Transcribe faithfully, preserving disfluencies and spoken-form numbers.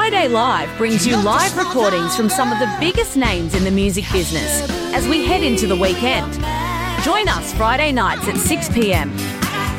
Friday Live brings you live recordings from some of the biggest names in the music business as we head into the weekend. Join us Friday nights at six p m